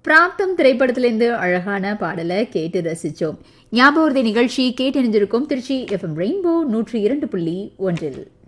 பிராப்தம் திரைப்படத்திலிருந்து அழகான பாடலை கேட்டு ரசிச்சோம். ஞாபகம் நிகழ்ச்சி கேட்டறிஞ்சிருக்கும் திருச்சி FM ரெயின்போ 102.1.